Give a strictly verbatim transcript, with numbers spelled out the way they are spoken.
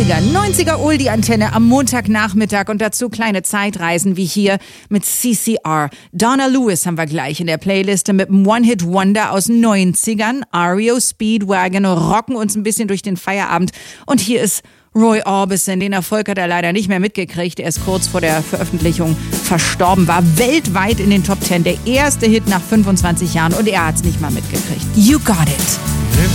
achtziger, neunziger Oldie-Antenne am Montagnachmittag und dazu kleine Zeitreisen wie hier mit C C R. Donna Lewis haben wir gleich in der Playliste mit einem One-Hit-Wonder aus neunzigern. R E O Speedwagon rocken uns ein bisschen durch den Feierabend. Und hier ist Roy Orbison. Den Erfolg hat er leider nicht mehr mitgekriegt. Er ist kurz vor der Veröffentlichung verstorben, war weltweit in den Top Ten. Der erste Hit nach fünfundzwanzig Jahren und er hat's nicht mal mitgekriegt. You Got It.